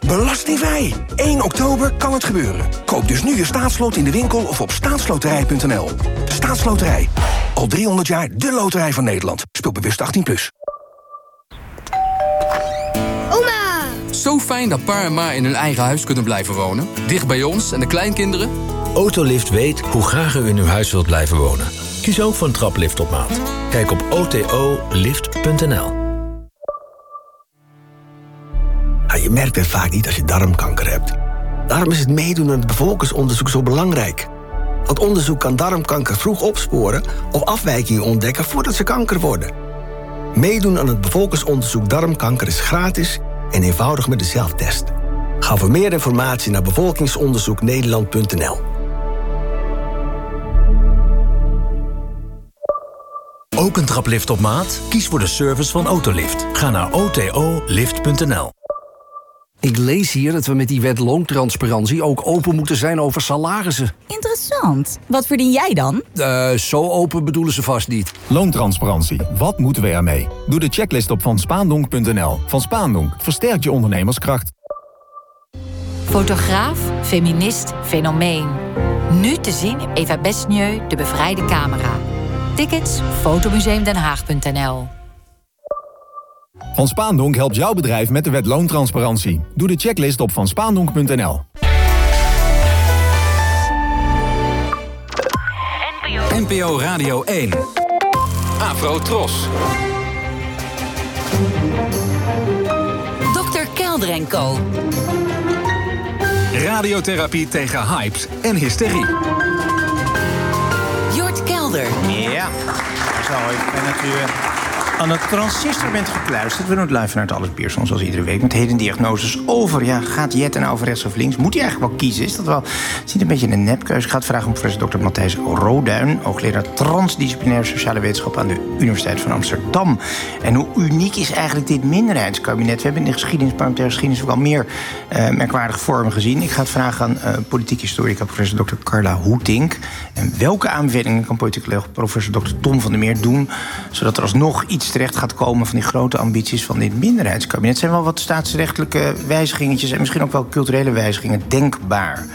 belastingvrij. 1 oktober kan het gebeuren. Koop dus nu je staatsloot in de winkel of op staatsloterij.nl. Staatsloterij. Al 300 jaar de loterij van Nederland. Speel bewust 18+. Oma! Zo fijn dat pa en ma in hun eigen huis kunnen blijven wonen. Dicht bij ons en de kleinkinderen. Autolift weet hoe graag u in uw huis wilt blijven wonen. Kies ook voor een traplift op maat. Kijk op otolift.nl. Je merkt het vaak niet als je darmkanker hebt. Daarom is het meedoen aan het bevolkingsonderzoek zo belangrijk. Want onderzoek kan darmkanker vroeg opsporen of afwijkingen ontdekken voordat ze kanker worden. Meedoen aan het bevolkingsonderzoek darmkanker is gratis en eenvoudig met de zelftest. Ga voor meer informatie naar bevolkingsonderzoeknederland.nl. Ook een traplift op maat? Kies voor de service van Autolift. Ga naar otolift.nl. Ik lees hier dat we met die wet loontransparantie ook open moeten zijn over salarissen. Interessant. Wat verdien jij dan? Zo open bedoelen ze vast niet. Loontransparantie. Wat moeten we ermee? Doe de checklist op vanspaandonk.nl. Van Spaandonk versterkt je ondernemerskracht. Fotograaf, feminist, fenomeen. Nu te zien in Eva Besnieu, De Bevrijde Camera. Tickets, fotomuseumdenhaag.nl. Van Spaandonk helpt jouw bedrijf met de wet loontransparantie. Doe de checklist op vanspaandonk.nl. NPO Radio 1. Afro Tros. Dr. Kelder en Co. Radiotherapie tegen hypes en hysterie. Jort Kelder. Ja, zo, ik ben natuurlijk aan het transistor bent gekluisterd. We doen het live vanuit Alles Pierson, zoals iedere week. Met heden diagnoses over, gaat Jet nou over rechts of links? Moet hij eigenlijk wel kiezen? Is dat wel, het is een beetje een nepkeuze. Ik ga het vragen om professor Dr. Matthijs Roduin, hoogleraar transdisciplinaire sociale wetenschap aan de Universiteit van Amsterdam. En hoe uniek is eigenlijk dit minderheidskabinet? We hebben in de geschiedenis, parlementaire geschiedenis, ook al meer merkwaardige vormen gezien. Ik ga het vragen aan politiek historica professor Dr. Carla Hoetink. En welke aanbevelingen kan politiek professor Dr. Tom van der Meer doen, zodat er alsnog iets terecht gaat komen van die grote ambities van dit minderheidskabinet? Het zijn wel wat staatsrechtelijke wijzigingetjes en misschien ook wel culturele wijzigingen denkbaar.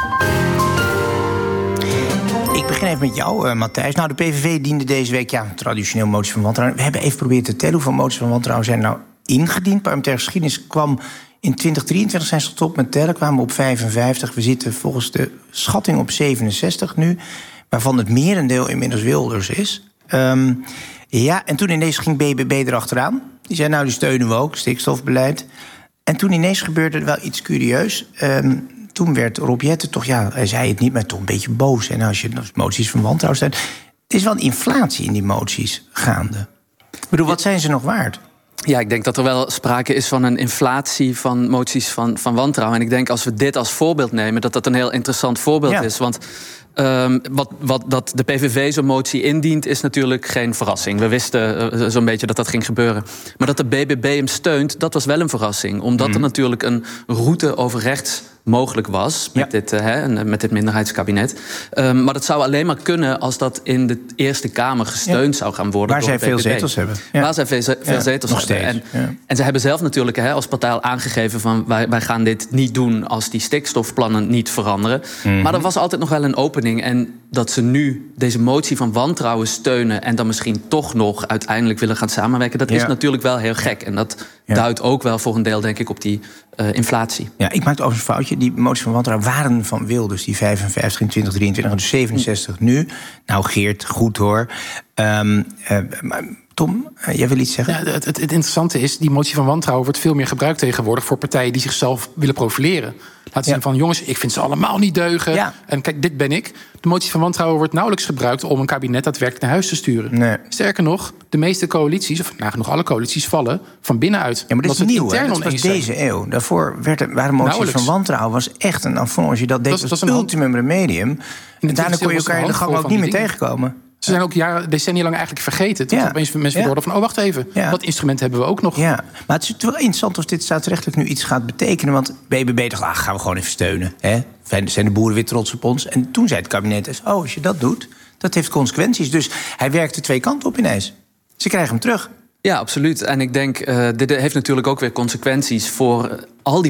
Ik begin even met jou, Matthijs. Nou, de PVV diende deze week traditioneel motie van wantrouwen. We hebben even geprobeerd te tellen hoeveel moties van wantrouwen zijn nou ingediend. Parlementaire geschiedenis kwam in 2023, zijn ze gestopt met tellen, kwamen we op 55. We zitten volgens de schatting op 67 nu, waarvan het merendeel inmiddels Wilders is. En toen ineens ging BBB erachteraan. Die zei, nou, die steunen we ook, stikstofbeleid. En toen ineens gebeurde er wel iets curieus. Toen werd Rob Jetten toch, hij zei het niet, maar toch een beetje boos. En als je moties van wantrouwen stelt, er is wel een inflatie in die moties gaande. Ik bedoel, wat zijn ze nog waard? Ja, ik denk dat er wel sprake is van een inflatie van moties van wantrouwen. En ik denk als we dit als voorbeeld nemen, dat dat een heel interessant voorbeeld is. Want dat de PVV zo'n motie indient, is natuurlijk geen verrassing. We wisten zo'n beetje dat dat ging gebeuren. Maar dat de BBB hem steunt, dat was wel een verrassing. Omdat er natuurlijk een route over rechts mogelijk was met dit minderheidskabinet. Maar dat zou alleen maar kunnen als dat in de Eerste Kamer gesteund zou gaan worden. Waar zij veel zetels hebben. Waar zij veel zetels hebben. En ze hebben zelf natuurlijk als partij al aangegeven van wij gaan dit niet doen als die stikstofplannen niet veranderen. Maar er was altijd nog wel een opening. En dat ze nu deze motie van wantrouwen steunen en dan misschien toch nog uiteindelijk willen gaan samenwerken, dat is natuurlijk wel heel gek. En dat duidt ook wel voor een deel, denk ik, op die inflatie. Ja, ik maakte overigens een foutje. Die motie van wantrouwen waren van Wilders, die 55 in 2023, dus 67 nu. Nou, Geert, goed hoor. Tom, jij wil iets zeggen? Ja, het interessante is, die motie van wantrouwen wordt veel meer gebruikt tegenwoordig voor partijen die zichzelf willen profileren. Laten zien van, jongens, ik vind ze allemaal niet deugen. Ja. En kijk, dit ben ik. De motie van wantrouwen wordt nauwelijks gebruikt om een kabinet daadwerkelijk naar huis te sturen. Nee. Sterker nog, de meeste coalities, of nagenoeg alle coalities, vallen van binnenuit. Ja, maar dit is nieuw, hè? Dat was deze eeuw. Daarvoor waren moties van wantrouwen, was echt een affront. Als je dat deed, was het ultimum remedium. En daarna kon je elkaar in de gang ook niet meer tegenkomen. Ze zijn ook decennia lang eigenlijk vergeten. Tot opeens mensen hoorden van, wacht even. Dat instrument hebben we ook nog. Ja, maar het is wel interessant of dit staatsrechtelijk nu iets gaat betekenen. Want BBB dacht, gaan we gewoon even steunen. Zijn de boeren weer trots op ons? En toen zei het kabinet, als je dat doet, dat heeft consequenties. Dus hij werkte twee kanten op ineens. Ze krijgen hem terug. Ja, absoluut. En ik denk, dit heeft natuurlijk ook weer consequenties voor al die